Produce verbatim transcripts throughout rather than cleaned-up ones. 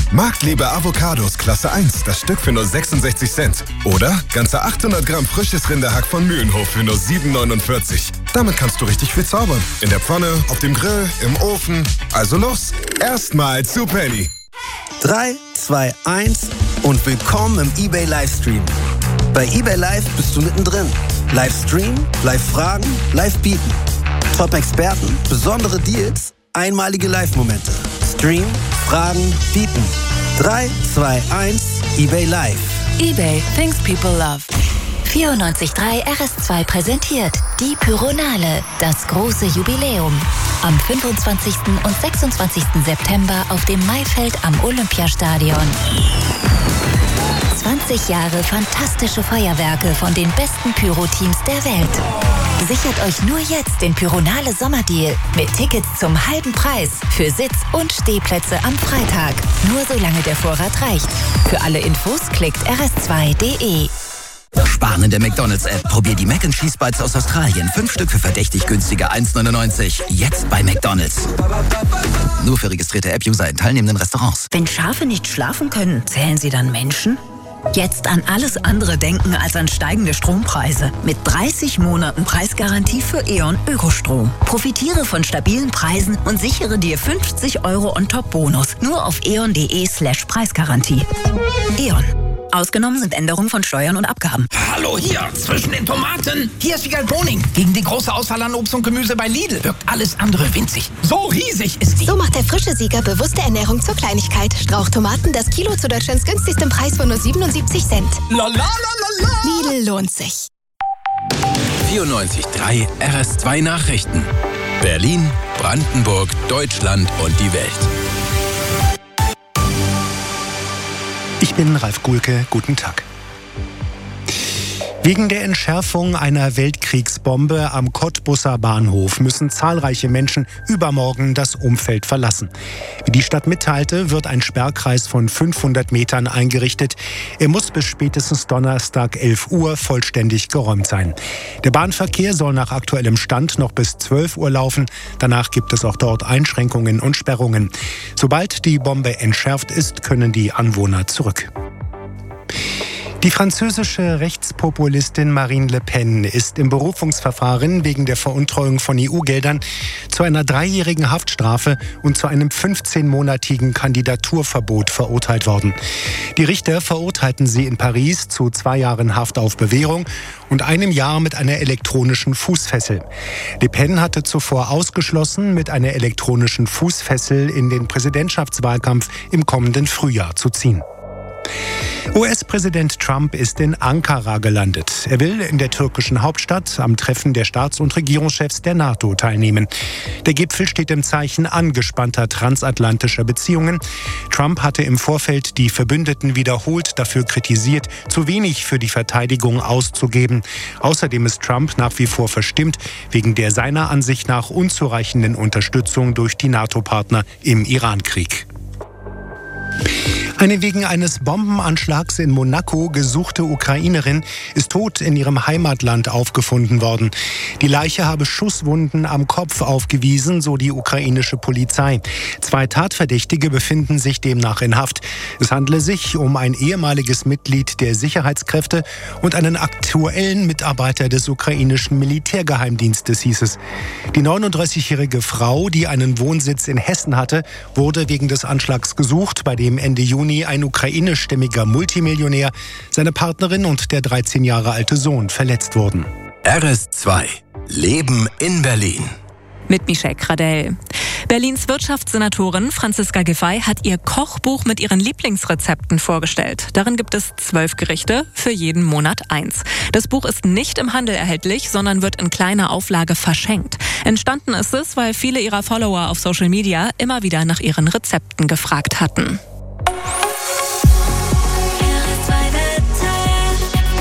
Marktliebe Avocados Klasse eins, das Stück für nur sechsundsechzig Cent. Oder ganze achthundert Gramm frisches Rinderhack von Mühlenhof für nur sieben neunundvierzig. Damit kannst du richtig viel zaubern. In der Pfanne, auf dem Grill, im Ofen. Also los, erstmal zu Penny. drei, zwei, eins und willkommen im eBay Livestream. Bei eBay Live bist du mittendrin. Livestream, Live-Fragen, Live-Bieten. Top-Experten, besondere Deals, einmalige Live-Momente. Stream, Fragen, Bieten. drei, zwei, eins, eBay Live. eBay, things people love. vierundneunzig Komma drei R S zwei präsentiert die Pyronale, das große Jubiläum. Am fünfundzwanzigsten und sechsundzwanzigsten September auf dem Maifeld am Olympiastadion. zwanzig Jahre fantastische Feuerwerke von den besten Pyro-Teams der Welt. Sichert euch nur jetzt den Pyronale Sommerdeal mit Tickets zum halben Preis für Sitz- und Stehplätze am Freitag. Nur solange der Vorrat reicht. Für alle Infos klickt r s zwei punkt d e. Sparen in der McDonalds-App. Probier die Mac and Cheese Bites aus Australien. Fünf Stück für verdächtig günstige eins neunundneunzig. Jetzt bei McDonalds. Nur für registrierte App-User in teilnehmenden Restaurants. Wenn Schafe nicht schlafen können, zählen sie dann Menschen? Jetzt an alles andere denken als an steigende Strompreise. Mit dreißig Monaten Preisgarantie für E.ON Ökostrom. Profitiere von stabilen Preisen und sichere dir fünfzig Euro On-Top-Bonus. Nur auf eon.de slash Preisgarantie. E.ON. Ausgenommen sind Änderungen von Steuern und Abgaben. Hallo hier, zwischen den Tomaten. Hier ist Wiegald Boning. Gegen die große Auswahl an Obst und Gemüse bei Lidl wirkt alles andere winzig. So riesig ist die. So macht der frische Sieger bewusste Ernährung zur Kleinigkeit. Strauchtomaten, das Kilo zu Deutschlands günstigsten Preis von nur siebenundsiebzig Cent. La la la la la. Lidl lohnt sich. vierundneunzig Komma drei R S zwei Nachrichten. Berlin, Brandenburg, Deutschland und die Welt. Ich bin Ralf Gulke, guten Tag. Wegen der Entschärfung einer Weltkriegsbombe am Cottbusser Bahnhof müssen zahlreiche Menschen übermorgen das Umfeld verlassen. Wie die Stadt mitteilte, wird ein Sperrkreis von fünfhundert Metern eingerichtet. Er muss bis spätestens Donnerstag elf Uhr vollständig geräumt sein. Der Bahnverkehr soll nach aktuellem Stand noch bis zwölf Uhr laufen. Danach gibt es auch dort Einschränkungen und Sperrungen. Sobald die Bombe entschärft ist, können die Anwohner zurück. Die französische Rechtspopulistin Marine Le Pen ist im Berufungsverfahren wegen der Veruntreuung von E U-Geldern zu einer dreijährigen Haftstrafe und zu einem fünfzehnmonatigen Kandidaturverbot verurteilt worden. Die Richter verurteilten sie in Paris zu zwei Jahren Haft auf Bewährung und einem Jahr mit einer elektronischen Fußfessel. Le Pen hatte zuvor ausgeschlossen, mit einer elektronischen Fußfessel in den Präsidentschaftswahlkampf im kommenden Frühjahr zu ziehen. U S-Präsident Trump ist in Ankara gelandet. Er will in der türkischen Hauptstadt am Treffen der Staats- und Regierungschefs der NATO teilnehmen. Der Gipfel steht im Zeichen angespannter transatlantischer Beziehungen. Trump hatte im Vorfeld die Verbündeten wiederholt dafür kritisiert, zu wenig für die Verteidigung auszugeben. Außerdem ist Trump nach wie vor verstimmt wegen der seiner Ansicht nach unzureichenden Unterstützung durch die NATO-Partner im Irankrieg. Eine wegen eines Bombenanschlags in Monaco gesuchte Ukrainerin ist tot in ihrem Heimatland aufgefunden worden. Die Leiche habe Schusswunden am Kopf aufgewiesen, so die ukrainische Polizei. Zwei Tatverdächtige befinden sich demnach in Haft. Es handele sich um ein ehemaliges Mitglied der Sicherheitskräfte und einen aktuellen Mitarbeiter des ukrainischen Militärgeheimdienstes, hieß es. Die neununddreißigjährige Frau, die einen Wohnsitz in Hessen hatte, wurde wegen des Anschlags gesucht, bei dem Ende Juni ein ukrainischstämmiger Multimillionär, seine Partnerin und der dreizehn Jahre alte Sohn verletzt wurden. R S zwei. Leben in Berlin. Mit Michelle Gradell. Berlins Wirtschaftssenatorin Franziska Giffey hat ihr Kochbuch mit ihren Lieblingsrezepten vorgestellt. Darin gibt es zwölf Gerichte, für jeden Monat eins. Das Buch ist nicht im Handel erhältlich, sondern wird in kleiner Auflage verschenkt. Entstanden ist es, weil viele ihrer Follower auf Social Media immer wieder nach ihren Rezepten gefragt hatten.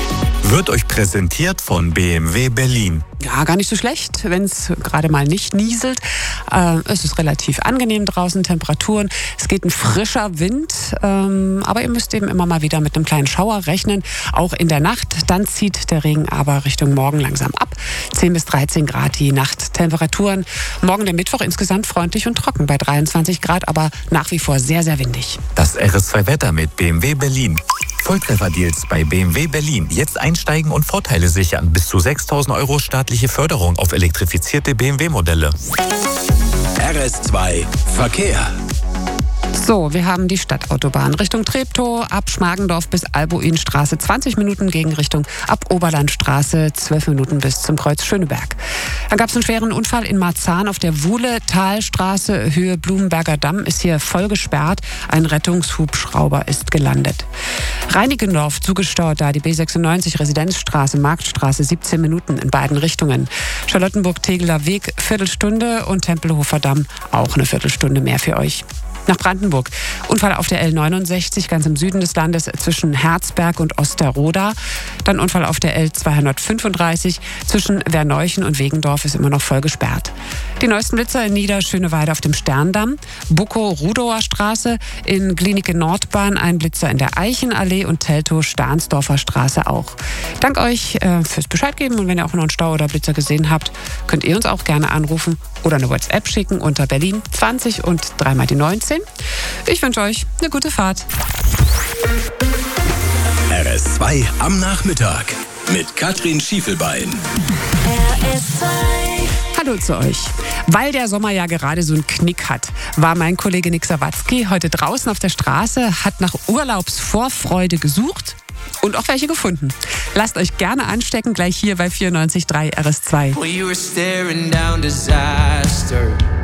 wird euch präsentiert von B M W Berlin. Ja, gar nicht so schlecht, wenn es gerade mal nicht nieselt. Äh, es ist relativ angenehm draußen, Temperaturen. Es geht ein frischer Wind, ähm, aber ihr müsst eben immer mal wieder mit einem kleinen Schauer rechnen. Auch in der Nacht, dann zieht der Regen aber Richtung Morgen langsam ab. zehn bis dreizehn Grad die Nachttemperaturen. Morgen der Mittwoch insgesamt freundlich und trocken bei dreiundzwanzig Grad, aber nach wie vor sehr, sehr windig. Das R S zwei Wetter mit B M W Berlin. Volltrefferdeals bei B M W Berlin. Jetzt einsteigen und Vorteile sichern. Bis zu sechstausend Euro staatliche Förderung auf elektrifizierte B M W-Modelle. R S zwei Verkehr. So, wir haben die Stadtautobahn Richtung Treptow, ab Schmargendorf bis Albuinstraße zwanzig Minuten, Gegenrichtung ab Oberlandstraße zwölf Minuten bis zum Kreuz Schöneberg. Dann gab es einen schweren Unfall in Marzahn auf der Wuhle-Talstraße, Höhe Blumenberger Damm, ist hier voll gesperrt. Ein Rettungshubschrauber ist gelandet. Reinickendorf zugestaut, da die B sechsundneunzig Residenzstraße, Marktstraße siebzehn Minuten in beiden Richtungen. Charlottenburg-Tegeler Weg Viertelstunde und Tempelhofer Damm auch eine Viertelstunde mehr für euch. Nach Brandenburg. Unfall auf der L neunundsechzig, ganz im Süden des Landes, zwischen Herzberg und Osterroda. Dann Unfall auf der L zweihundertfünfunddreißig, zwischen Werneuchen und Wegendorf ist immer noch voll gesperrt. Die neuesten Blitzer in Niederschöneweide auf dem Sterndamm, Buckow-Rudower Straße, in Glienicke Nordbahn ein Blitzer in der Eichenallee und Teltow-Stahnsdorfer Straße auch. Dank euch äh, fürs Bescheid geben, und wenn ihr auch noch einen Stau oder Blitzer gesehen habt, könnt ihr uns auch gerne anrufen oder eine WhatsApp schicken unter Berlin zwanzig und dreimal die neunzehn. Ich wünsche euch eine gute Fahrt. R S zwei am Nachmittag mit Katrin Schiefelbein. R S zwei. Hallo zu euch. Weil der Sommer ja gerade so einen Knick hat, war mein Kollege Nick Sawatzki heute draußen auf der Straße, hat nach Urlaubsvorfreude gesucht und auch welche gefunden. Lasst euch gerne anstecken, gleich hier bei vierundneunzig Komma drei R S zwei. Well, you were staring down disaster.